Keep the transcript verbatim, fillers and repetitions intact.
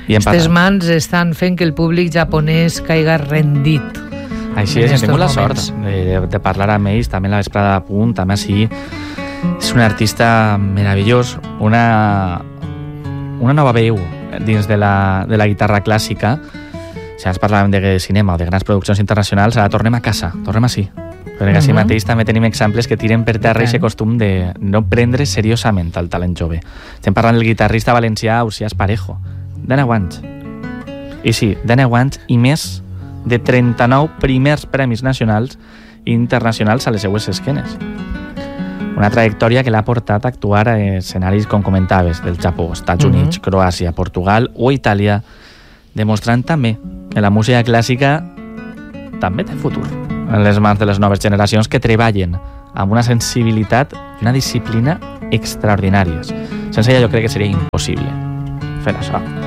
Aquestes mans estan fent que el públic japonès caiga rendit. Així és, hem tingut la sort de, de parlar amb ells, també la vesprada de punt, també així. És un artista meravellós, una, una nova veu dins de la, de la guitarra clàssica. Si ens parlàvem de cinema o de grans produccions internacionals, ara tornem a casa, tornem així. Perquè així mateix també tenim exemples que tiren per terra aquest costum de no prendre seriosament el talent jove. Estem parlant del guitarrista valencià Ausiàs Parejo, de nou anys. I sí, de nou anys i més de trenta-nou primers premis nacionals i internacionals a les seues esquenes. Una trajectòria que l'ha portat a actuar a escenaris, com comentaves, del Japó, Estats Units, Croàcia, Portugal o Itàlia, demostrant també que la música clàssica també té futur en les mans de les noves generacions que treballen amb una sensibilitat i una disciplina extraordinàries. Sense ella jo crec que seria impossible fer això.